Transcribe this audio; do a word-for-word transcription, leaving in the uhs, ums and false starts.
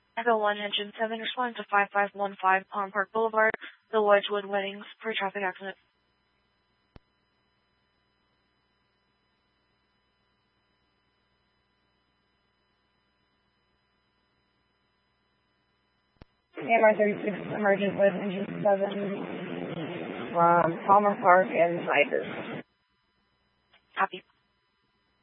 Echo one, Engine seven, responding to five five one five Palm Park Boulevard, the Wedgwood Weddings, for traffic accident. A M R thirty-six, emergent with Engine seven from Palmer Park and Cypress. Copy.